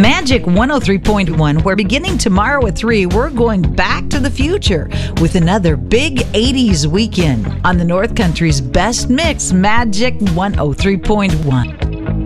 Magic 103.1, where beginning tomorrow at 3, we're going back to the future with another big 80s weekend on the North Country's best mix, Magic 103.1.